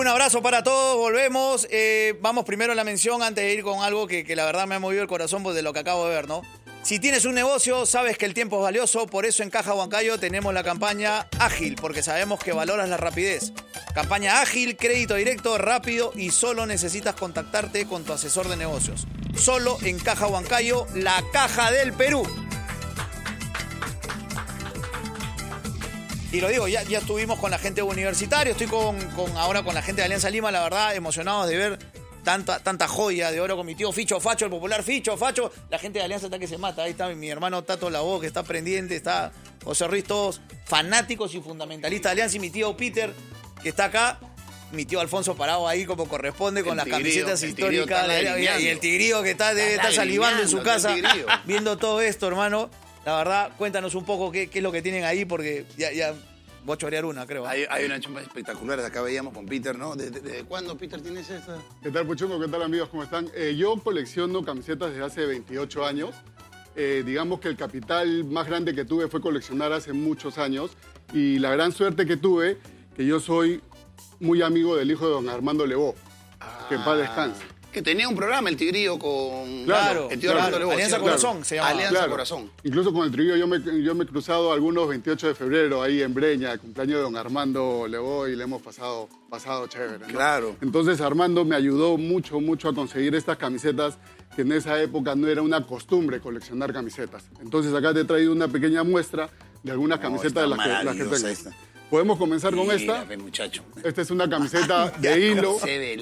Un abrazo para todos, volvemos. Vamos primero a la mención antes de ir con algo que la verdad me ha movido el corazón pues, de lo que acabo de ver, ¿no? Si tienes un negocio, sabes que el tiempo es valioso, por eso en Caja Huancayo tenemos la campaña Ágil, porque sabemos que valoras la rapidez. Campaña Ágil, crédito directo, rápido y solo necesitas contactarte con tu asesor de negocios. Solo en Caja Huancayo, la caja del Perú. Y lo digo, ya estuvimos con la gente universitaria, estoy ahora con la gente de Alianza Lima, la verdad, emocionados de ver tanta joya de oro con mi tío Ficho Facho, el popular Ficho Facho. La gente de Alianza está que se mata, ahí está mi hermano Tato Lavoe, que está pendiente, está José Ruiz, todos fanáticos y fundamentalistas de Alianza, y mi tío Peter, que está acá, mi tío Alfonso parado ahí como corresponde con las camisetas históricas, y el tigrío que debe estar salivando en su casa, viendo todo esto, hermano. La verdad, cuéntanos un poco qué es lo que tienen ahí, porque ya voy a chorear una, creo. Hay una chompa espectacular, acá veíamos con Peter, ¿no? ¿Desde cuándo, Peter, tienes esta? ¿Qué tal, Puchungo? ¿Qué tal, amigos? ¿Cómo están? Yo colecciono camisetas desde hace 28 años. Digamos que el capital más grande que tuve fue coleccionar hace muchos años. Y la gran suerte que tuve, que yo soy muy amigo del hijo de don Armando Levó, que en paz descanse. Que tenía un programa, el Tigrillo, con Claro, el tío Armando Levó. Alianza Corazón se llama. Alianza Corazón. Incluso con el Tigrillo yo me he cruzado algunos 28 de febrero ahí en Breña, el cumpleaños de don Armando Levó, y le hemos pasado chévere, ¿no? Claro. Entonces Armando me ayudó mucho a conseguir estas camisetas, que en esa época no era una costumbre coleccionar camisetas. Entonces acá te he traído una pequeña muestra de algunas camisetas de las que tengo. Esta. ¿Podemos comenzar con esta? Mira, muchacho. Esta es una camiseta de hilo.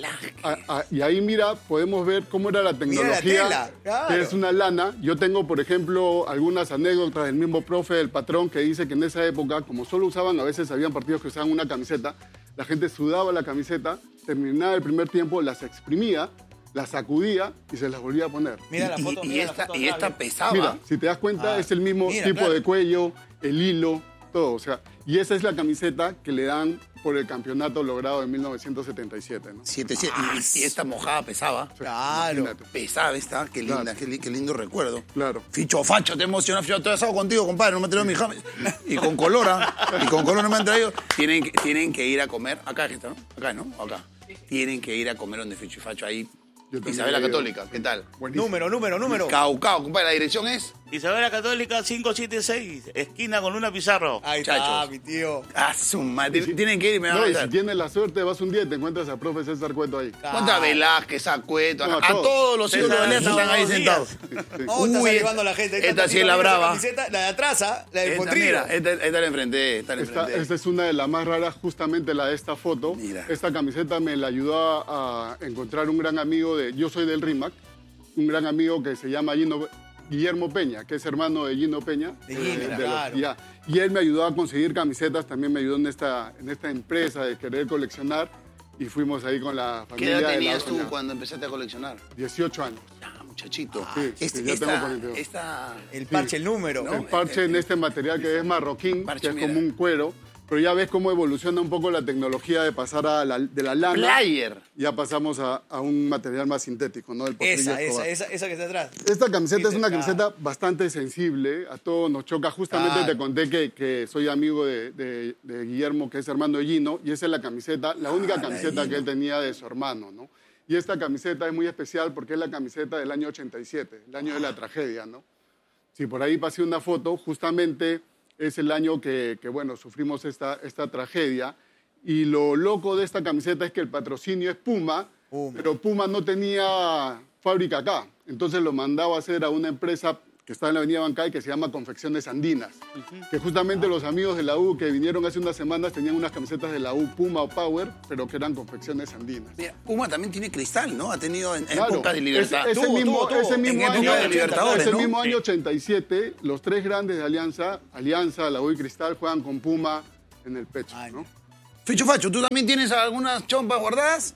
Y ahí, mira, podemos ver cómo era la tecnología, Mira la tela, claro. que es una lana. Yo tengo, por ejemplo, algunas anécdotas del mismo profe del patrón que dice que en esa época, como solo usaban, a veces habían partidos que usaban una camiseta, la gente sudaba la camiseta, terminaba el primer tiempo, las exprimía, las sacudía y se las volvía a poner. Mira la foto. Y esta pesaba. Mira, si te das cuenta, es el mismo tipo de cuello, el hilo, todo. O sea, y esa es la camiseta que le dan por el campeonato logrado en 1977, ¿no? 7-7. Y esta mojada pesaba. Claro. Imagínate. Pesaba esta, qué linda, Claro. qué lindo recuerdo. Claro. Ficho Facho, te emociona, Ficho, estoy asado contigo, compadre, no me traído mi jam. Y con colora, no me han traído. Tienen que ir a comer, acá está, ¿no? Acá, ¿no? Acá. Tienen que ir a comer donde Ficho y Facho, ahí. Isabel la Católica, ¿qué tal? Buenísimo. Número. Caucao, compadre, la dirección es... Isabel la Católica 576, esquina con Luna Pizarro. Ahí está, Muchachos. mi tío. Ah, su madre. Tienen que ir y me van a No, y avisar. si tienes la suerte, vas un día y te encuentras a profe César Cueto ahí. Contra Velázquez, Acueto, No, a todos los hijos de César, Alianza están ahí todos sentados. No, está Uy, salivando la gente. esta sí es la brava. Camiseta, la de atrás, la del Esta, potrillo. mira, esta la enfrenté, Esta es una de las más raras, justamente la de esta foto. Mira. Esta camiseta me la ayudó a encontrar un gran amigo yo soy del RIMAC, un gran amigo que se llama Guillermo Peña, que es hermano de Gino Peña. De Gino, claro. Y él me ayudó a conseguir camisetas, también me ayudó en esta empresa de querer coleccionar, y fuimos ahí con la ¿Qué familia. edad de tenías doña. tú cuando empezaste a coleccionar? 18 años. Ah, muchachito. Sí, ya tengo 42. El parche, el número. No, El parche en este material que es marroquín, parche, que es mira. como un cuero, pero ya ves cómo evoluciona un poco la tecnología de pasar de la lana. Player. Ya pasamos a un material más sintético, ¿no? El potrillo Escobar. Esa que está atrás. Esta camiseta es una Claro. camiseta bastante sensible, a todos nos choca. Justamente Claro. te conté que soy amigo de Guillermo, que es hermano de Gino, y esa es la camiseta, la única camiseta que él tenía de su hermano, ¿no? Y esta camiseta es muy especial porque es la camiseta del año 87, el año de la tragedia, ¿no? Si por ahí pasé una foto, justamente es el año que bueno, sufrimos esta tragedia. Y lo loco de esta camiseta es que el patrocinio es Puma, pero Puma no tenía fábrica acá. Entonces lo mandaba a hacer a una empresa que está en la avenida Bancay, que se llama Confecciones Andinas. Que justamente los amigos de la U que vinieron hace unas semanas tenían unas camisetas de la U, Puma o Power, pero que eran Confecciones Andinas. Mira, Puma también tiene cristal, ¿no? Ha tenido en Claro, época de libertad. Ese mismo En año, época de Libertadores, ese ¿no? mismo año 87, los tres grandes de Alianza, la U y Cristal, juegan con Puma en el pecho, ¿no? Ficho Facho, ¿tú también tienes algunas chompas guardadas?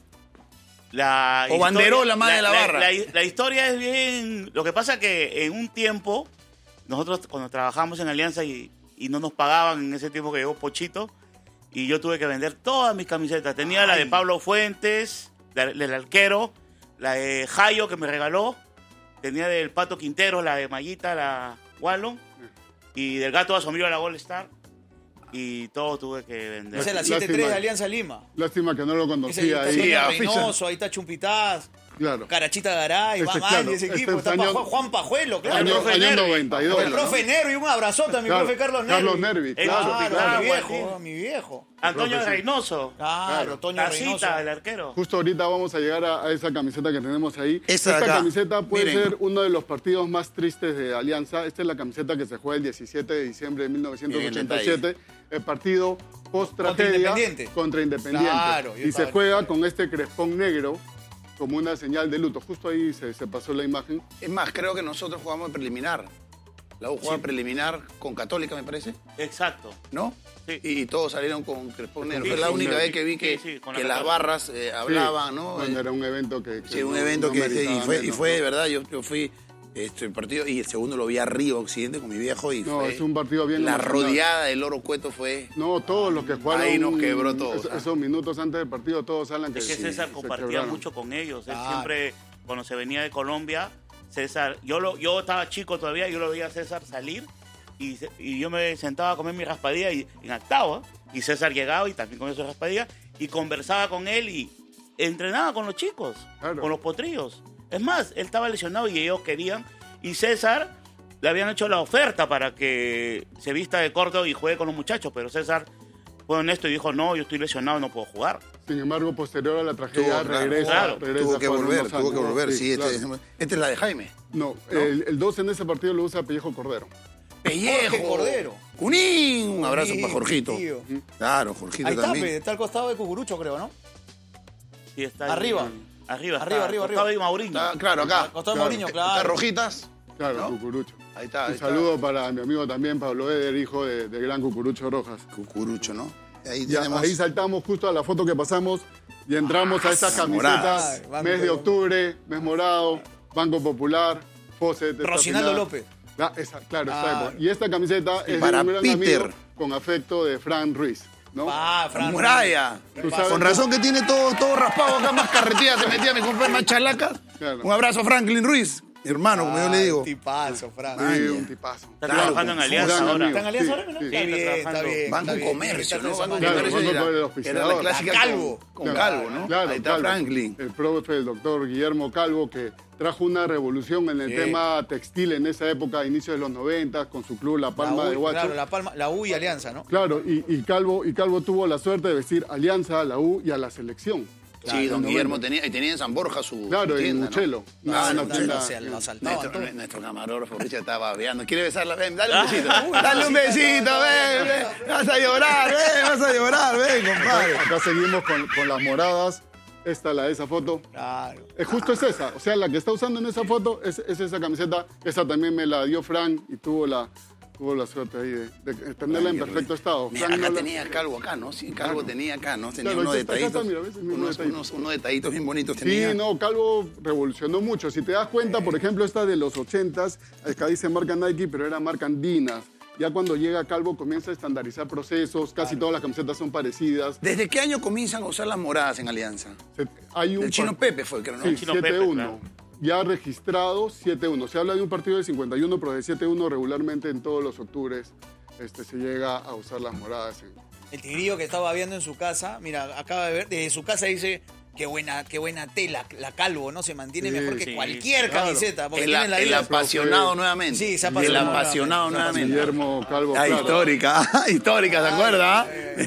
La O banderola más de la barra. La historia es bien... Lo que pasa que en un tiempo, nosotros cuando trabajamos en Alianza y no nos pagaban en ese tiempo que llegó Pochito, y yo tuve que vender todas mis camisetas. Tenía la de Pablo Fuentes, del arquero, la de Jayo que me regaló, tenía del Pato Quintero, la de Mayita, la Wallon, y del Gato Asombrío, la Gold Star. y todo tuve que vender. Esa es la Lástima. 7-3 de Alianza Lima. Lástima que no lo Ese ahí conocía está ahí. Antonio a Reynoso, ahí está Chumpitaz, Claro. Carachita Garay, Este, va mal claro, ese este equipo. es Está año- Juan Pajuelo, claro. Año, profe año Nervi. 92. El profe Nervi, un abrazote a mi Claro, profe Carlos Nervi. Carlos Nervi, claro, Claro, mi claro. viejo, mi viejo. Antonio profe, sí. Reynoso. Claro, Toño Reynoso. Casita, el arquero. Justo ahorita vamos a llegar a esa camiseta que tenemos ahí. Esa de Esta acá. camiseta puede Miren. ser uno de los partidos más tristes de Alianza. Esta es la camiseta que se juega el 17 de diciembre de 1987. El partido post-tragedia Independiente. contra Independiente. Claro, yo y se estaba- juega con este crespón negro como una señal de luto. Justo ahí se pasó la imagen. Es más, creo que nosotros jugamos en preliminar. La U jugaba preliminar con Católica, me parece, Exacto. ¿no? Sí. Y todos salieron con Crespón Negro. Sí, Fue la sí, única sí, vez que vi que, sí, con que la las Católica. barras hablaban, ¿no? Bueno, era un evento que Sí, un no- evento no que meritaba y menos, fue de ¿no? verdad, yo fui el partido y el segundo lo vi arriba, Occidente, con mi viejo y No, fue es un partido bien la emocionante. rodeada del Oro Cueto fue... No, todos los que jugaron. Ahí nos quebró todos, Esos minutos antes del partido, todos hablan que Es que sí, César se compartía quebraron. mucho con ellos. Él Claro. siempre, cuando se venía de Colombia, César, yo estaba chico todavía, yo lo veía a César salir y yo me sentaba a comer mi raspadilla en Actagua, y César llegaba y también comía su raspadilla y conversaba con él y entrenaba con los chicos, Claro. con los potrillos. Es más, él estaba lesionado y ellos querían, y César le habían hecho la oferta para que se vista de corto y juegue con los muchachos, pero César fue honesto y dijo, no, yo estoy lesionado, no puedo jugar. Sin embargo, posterior a la tragedia, Tuvo, claro, regresa. claro. regresa Tuvo que por volver, unos tuvo que años. volver, sí, claro. esta es la de Jaime. No, el 2 en ese partido lo usa Pellejo Cordero. Pellejo. Jorge Cordero. Cunín, un abrazo Sí, para Jorgito. tío. Claro, Jorgito Ahí está, también. está al costado de Cucurucho, creo, ¿no? Sí, está Arriba. Arriba, Arriba, arriba, Estaba arriba. ahí Mauriño. Está, claro, acá. Al costado de Claro. Mourinho, Está claro. Rojitas. Claro, ¿No? Cucurucho. Ahí está. Un saludo para mi amigo también, Pablo Eder, hijo de gran Cucurucho Rojas. Cucurucho, ¿no? Ahí Ya, tenemos... ahí saltamos justo a la foto que pasamos y entramos a estas camisetas. moradas. Banco Mes de octubre, mes morado, Banco Popular, Fawcett. esta Rocinaldo final. López. Claro, Ah. exacto. Y esta camiseta es de Para un gran Peter. amigo con afecto de Fran Ruiz, ¿no? Ah, Fran. Muralla. Tú sabes Con que- razón que tiene todo raspado acá, más carretilla, se metía mi compadre más chalaca. Claro. Un abrazo a Franklin Ruiz, mi hermano, como yo le digo. Tipazo, Fran. Sí, Maña. un tipazo. Está trabajando en Alianza gran ahora. amigo. ¿Está en Alianza Sí, ahora, no? sí. Está bien, está trabajando. bien. Banco está bien. Comercio, Está ¿no? Banco esa Claro, mano. Comercio Banco era- del era auspiciador. la clásica Calvo. con Calvo, ¿no? Claro, Ahí está Calvo. Franklin. El profe, el doctor Guillermo Calvo, que trajo una revolución en el Sí. tema textil en esa época, a inicios de los 90, con su club La Palma La U, de Huacho. Claro, la U y Alianza, ¿no? Claro, y Calvo tuvo la suerte de vestir Alianza, a la U y a la selección. Sí, don en Guillermo 90. tenía en San Borja su Claro, en tienda, ¿no? Muchelo. Ah, Una en tienda- Muchelo. Se lo asaltaban todo. Nuestro camarógrafo Richard estaba babeando. ¿Quiere besarla? Ven, dale un besito. Dale un besito, ven. Vas a llorar, ven, compadre. Acá seguimos con las moradas. Esta, la de esa foto. Claro. Justo es esa. O sea, la que está usando en esa foto es esa camiseta. Esa también me la dio Frank y tuvo la suerte ahí de tenerla en perfecto estado. Mira, Frank acá no la- tenía Calvo acá, ¿no? Sí, Calvo tenía acá, ¿no? Tenía Claro, unos ahí está, acá está, detallitos. mira, ¿ves? El mismo detallito. Unos detallitos bien bonitos tenía. Sí, no, Calvo revolucionó mucho. Si te das cuenta, por ejemplo, esta de los 80s, acá dice marca Nike, pero era marca Andinas. Ya cuando llega Calvo comienza a estandarizar procesos, casi todas las camisetas son parecidas. ¿Desde qué año comienzan a usar las moradas en Alianza? Hay un El Chino Pepe fue, creo, ¿no? Sí, Chino Pepe, 7-1. claro. Ya registrado 7-1. Se habla de un partido de 51, pero de 7-1 regularmente en todos los octubres se llega a usar las moradas. El tigrillo que estaba viendo en su casa, mira, acaba de ver, desde su casa dice, qué buena tela, la Calvo, ¿no? Se mantiene Sí, mejor que sí, cualquier claro. camiseta. Porque El tiene la el vida- apasionado nuevamente. Sí, se ha El apasionado apasionado nuevamente. Guillermo Calvo. Ah, claro. histórica, ¿se acuerda?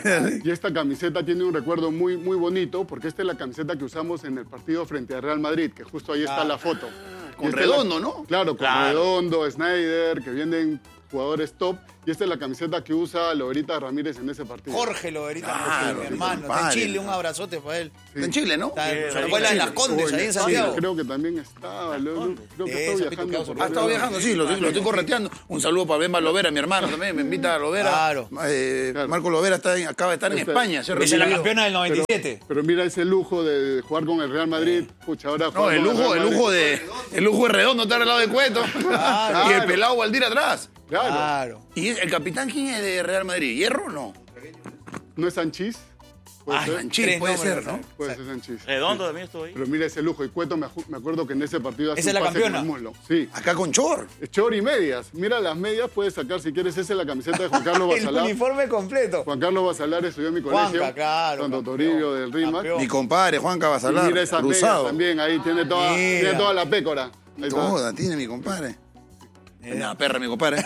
Y esta camiseta tiene un recuerdo muy, muy bonito, porque esta es la camiseta que usamos en el partido frente a Real Madrid, que justo ahí está la foto. Con Y esta es Redondo, ¿no? Claro, con Claro. Redondo, Snyder, que vienen jugadores top. Y esta es la camiseta que usa Loberita Ramírez en ese partido. Jorge Loberita, Claro, mi hermano. Está en compadre. Chile, un abrazote para él. Está en Chile, ¿no? Está en Sí, la escuela de las Condes, ahí en Sí, Santiago. creo que también estaba. Creo que Sí, está Zapito viajando. Causa, por Ha estado allá. viajando, sí, lo estoy correteando. Un saludo para Bemba Lovera, mi hermano también. Me invita a Lovera. Claro. Claro. Marco Lovera acaba de estar en Este- España. se Esa es la recibió. campeona del 97. Pero mira ese lujo de jugar con el Real Madrid. Pucha, ahora No, jugar el con lujo Real Madrid. de Redondo estar al lado de Cueto. Claro. Y el pelado Valdir atrás. Claro. Claro. ¿Y el capitán quién es de Real Madrid? ¿Hierro o no? ¿No es Sanchís? Puede ser. Sanchís, 3 puede números, ser, ¿no? Puede ser Sanchís. Redondo también estuvo ahí. Pero mira ese lujo. Y Cueto, me acuerdo que en ese partido hace ¿Esa es un la pase con campeona? el muslo. Sí. Acá con Chor. Chor y medias. Mira las medias, puedes sacar si quieres. Esa es la camiseta de Juan Carlos El Basalar. uniforme completo. Juan Carlos Basalar estudió en mi Juanca, colegio. claro, Santo campeón. Toribio del RIMAC. Campeón. Mi compadre, Juan Y Cabasalar, mira esas medias cruzado. también. Ahí tiene Mira. tiene toda la pécora. Ahí está. Toda tiene mi compadre. Una perra, mi compadre.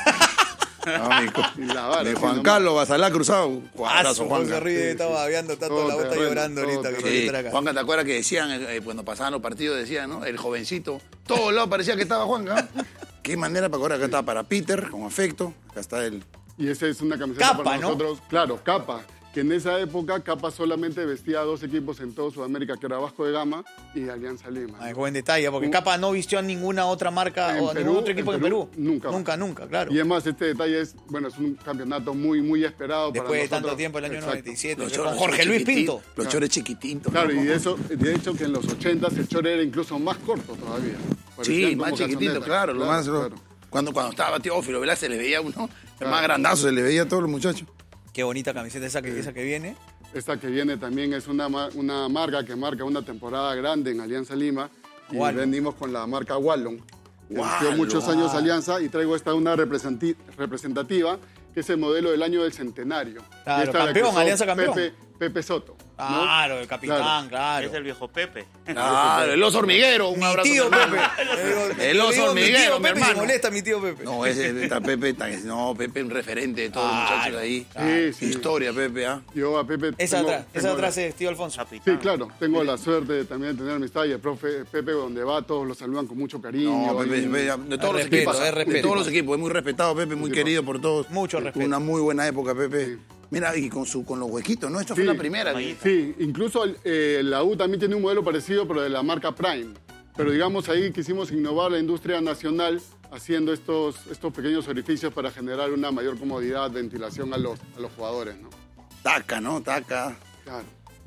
No, Y la vara, mi sí, Juan nomás. Carlos Basalar cruzado. Ah, Cuadrazo, Juan Juanca. se ríe, está babeando, está toda la Todo bota terreno, llorando todo ahorita. Que terreno. quiere Sí, estar acá. Juanca, ¿te acuerdas que decían cuando pasaban los partidos? Decían, ¿no? El jovencito. Todos lados parecía que estaba Juanca. Qué manera para cobrar. Acá estaba para Peter, con afecto. Acá está él. Y esa es una camiseta Capa, para ¿no? nosotros. Claro, Capa. Que en esa época Capa solamente vestía a 2 equipos en toda Sudamérica, que era Vasco de Gama y Alianza Lima. Ay, buen detalle, porque Capa no vistió a ninguna otra marca En o a Perú, ningún otro equipo en Perú. nunca. Nunca, claro. Y además este detalle es un campeonato muy, muy esperado Después para de nosotros. tanto tiempo, el año Exacto. 97, Los con chores Jorge Luis chiquititos, Pinto. Los chores chiquititos. Claro, ¿no? y de hecho que en los 80s el chore era incluso más corto todavía. Sí, Parecían más como chiquitito, calzonetas. claro. Lo más, claro. Cuando estaba Teófilo, ¿verdad? Se le veía uno, el más grandazo, se le veía a todos los muchachos. Qué bonita camiseta esa que viene. Esta que viene también es una marca que marca una temporada grande en Alianza Lima. Y Wallon. venimos con la marca Wallon. Que Wallon. vistió muchos años Alianza y traigo esta una representativa que es el modelo del año del centenario. Claro, Y esta la campeón, cruzó Alianza campeón. Pepe Soto. ¿no? Claro, el capitán, claro. Es el viejo Pepe. Claro, el oso hormiguero. Un Mi abrazo. tío mi hermano. Pepe. El oso Yo digo, hormiguero, mi tío mi Pepe, se hermano. molesta mi tío Pepe. No, ese está Pepe, no, Pepe un referente de todos los muchachos de ahí. Sí. Historia, Pepe, ¿ah? Yo a Pepe. Esa tengo atrás es tío Alfonso. Capitán. Sí, claro. Tengo la suerte también de tener amistad y el profe Pepe, donde va, todos lo saludan con mucho cariño. No, Pepe, y- de todos los respeto, equipos. es De respeto. todos los equipos. Es muy respetado, Pepe, muy querido por todos. Mucho respeto. Una muy buena época, Pepe. Mira, y con los huequitos, ¿no? Esta fue la primera. Sí, incluso la U también tiene un modelo parecido, pero de la marca Prime. Pero digamos, ahí quisimos innovar la industria nacional haciendo estos pequeños orificios para generar una mayor comodidad, ventilación a los jugadores, ¿no? Taca, ¿no? Taca. Claro.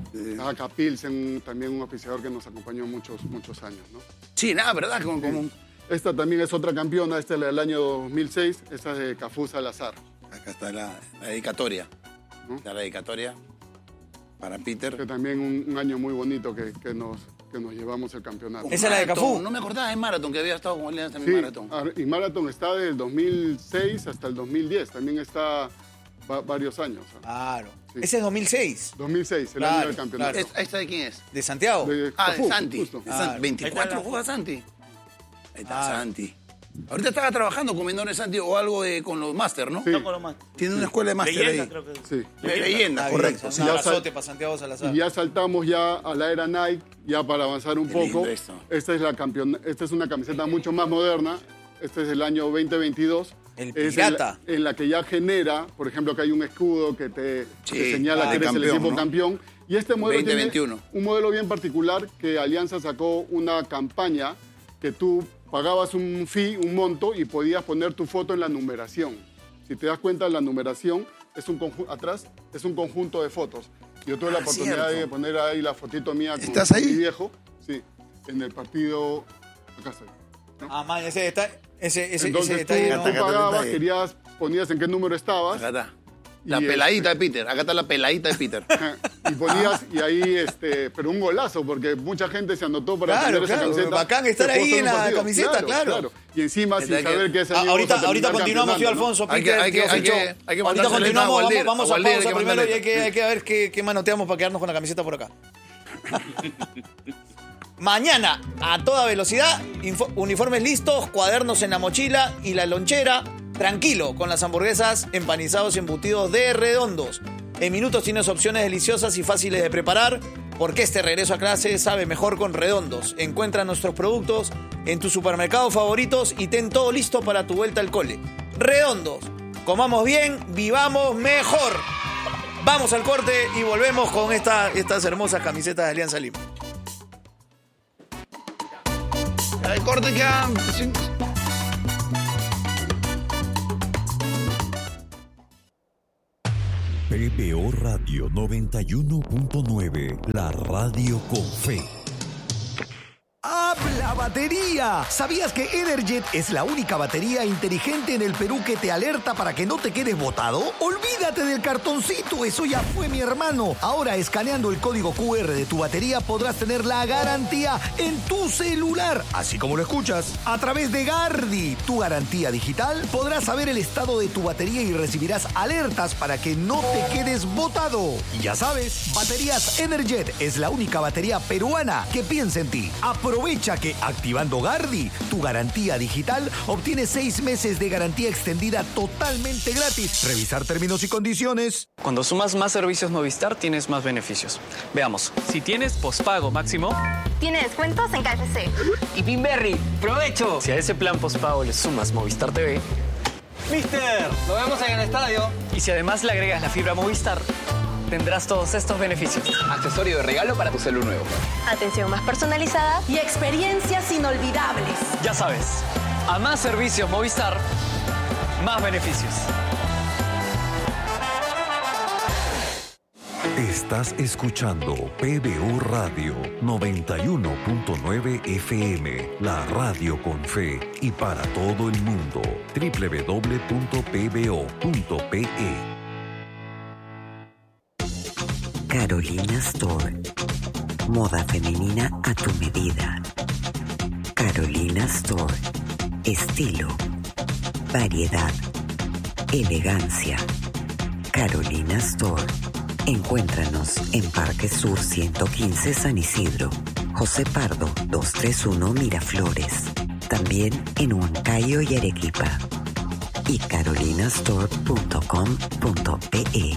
Acá Pilsen, también un oficiador que nos acompañó muchos años, ¿no? Sí, nada, ¿verdad? Como Esta también es otra campeona, esta es la del año 2006, esta es de Cafú Salazar. acá está la dedicatoria. ¿No? Está la dedicatoria para Peter. Que también un año muy bonito que nos llevamos el campeonato. Esa es la de Cafú. No me acordaba de Marathon, que había estado con Alianza en Sí, Marathon. y Marathon está desde el 2006 hasta el 2010, también está varios años. Claro. Sí. Ese es 2006. 2006, el Claro, año del campeonato. claro. ¿Esta de quién es? ¿De Santiago? De Ah, Cafú, de Santi. justo. De Santi. Ah, 24 juega Santi. Ahí está Santi. Ahorita estaba trabajando con menores Santi o algo con los máster, ¿no? Sí. No con lo más. Tiene una escuela de máster Leyenda, ahí. creo que. Sí. Leyenda, correcto. Un Sí, abrazote para Santiago Salazar. Y ya saltamos ya a la era Nike, ya para avanzar un Qué poco. lindo esto. Esta es una camiseta mucho más moderna. Este es el año 2022. El Es pirata. en la que ya genera, por ejemplo, que hay un escudo que te señala que de eres el campeón, equipo ¿no? campeón. Y este modelo 2021. tiene un modelo bien particular que Alianza sacó una campaña que tú pagabas un fee, un monto, y podías poner tu foto en la numeración. Si te das cuenta, la numeración es atrás es un conjunto de fotos. Yo tuve la oportunidad cierto. de poner ahí la fotito mía con ¿Estás ahí? mi viejo. Sí, en el partido. Acá estoy. Ah, man, ese detalle. Ese Entonces detalle tú, no. tú Acá está el pagabas, detalle. ponías en qué número estabas. Acá está. La Y peladita de Peter. Acá está la peladita de Peter. Y ponías, y ahí, pero un golazo, porque mucha gente se anotó para Claro, tener esa claro, camiseta. bacán estar Se ahí postó en la partido. camiseta, claro. Y encima, sin Hay que- saber que ese Ah, año vamos a ahorita terminar continuamos, tío campeonando, Alfonso, ¿no? Peter, Hay que- tío hay Ficho. que- hay que Ahorita mandársela continuamos, a Waldir, vamos a a Waldir, pausa hay que primero y mandársela. hay que ver qué manoteamos para quedarnos con la camiseta por acá. Mañana, a toda velocidad, uniformes listos, cuadernos en la mochila y la lonchera. Tranquilo, con las hamburguesas, empanizados y embutidos de Redondos. En minutos tienes opciones deliciosas y fáciles de preparar, porque este regreso a clase sabe mejor con Redondos. Encuentra nuestros productos en tus supermercados favoritos y ten todo listo para tu vuelta al cole. Redondos, comamos bien, vivamos mejor. Vamos al corte y volvemos con estas hermosas camisetas de Alianza Lima. El corte queda... PPO Radio 91.9, la radio con fe. Hablaba batería. ¿Sabías que Energet es la única batería inteligente en el Perú que te alerta para que no te quedes botado? Olvídate del cartoncito, eso ya fue, mi hermano. Ahora, escaneando el código QR de tu batería, podrás tener la garantía en tu celular, así como lo escuchas. A través de Gardi, tu garantía digital, podrás saber el estado de tu batería y recibirás alertas para que no te quedes botado. Y ya sabes, Baterías Energet es la única batería peruana que piensa en ti. Aprovecha que activando Gardi, tu garantía digital, obtienes 6 meses de garantía extendida totalmente gratis. Revisar términos y condiciones. Cuando sumas más servicios Movistar, tienes más beneficios. Veamos. Si tienes pospago máximo, tiene descuentos en KFC. Y Pinberry, ¡provecho! Si a ese plan pospago le sumas Movistar TV, ¡Mister! Nos vemos en el estadio. y si además le agregas la fibra Movistar, tendrás todos estos beneficios. Accesorio de regalo para tu celu nuevo. Atención más personalizada y experiencias inolvidables. Ya sabes, a más servicios Movistar, más beneficios. Estás escuchando PBO Radio 91.9 FM, la radio con fe y para todo el mundo. www.pbo.pe. Carolina Store. Moda femenina a tu medida. Carolina Store. Estilo, variedad, elegancia. Carolina Store. Encuéntranos en Parque Sur 115 San Isidro, José Pardo 231 Miraflores. También en Huancayo y Arequipa. Y carolinastore.com.pe.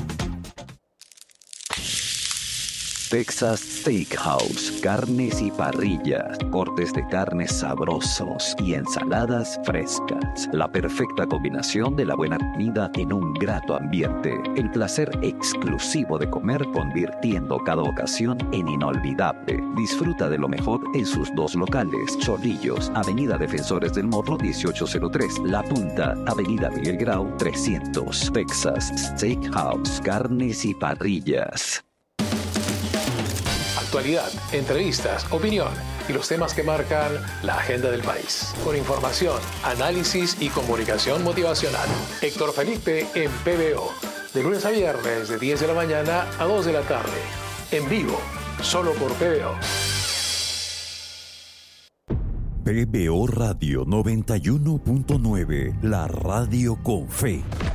Texas Steakhouse, carnes y parrillas, cortes de carnes sabrosos y ensaladas frescas. La perfecta combinación de la buena comida en un grato ambiente. El placer exclusivo de comer convirtiendo cada ocasión en inolvidable. Disfruta de lo mejor en sus 2 locales. Chorrillos, Avenida Defensores del Morro 1803. La Punta, Avenida Miguel Grau 300. Texas Steakhouse, carnes y parrillas. Actualidad, entrevistas, opinión y los temas que marcan la agenda del país. Con información, análisis y comunicación motivacional. Héctor Felipe en PBO. De lunes a viernes de 10 de la mañana a 2 de la tarde. En vivo, solo por PBO. PBO Radio 91.9, la radio con fe.